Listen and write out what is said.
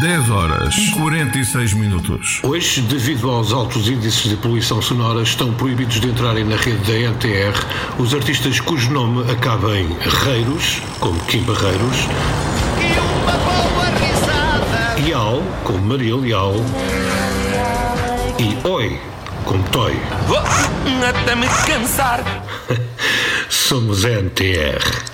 10 horas e 46 minutos. Hoje, devido aos altos índices de poluição sonora, estão proibidos de entrarem na rede da NTR os artistas cujo nome acaba em Reiros, como Kim Barreiros, E uma boa risada. Leal, como Maria Leal, e Oi, como Toy. Até me cansar. Somos NTR.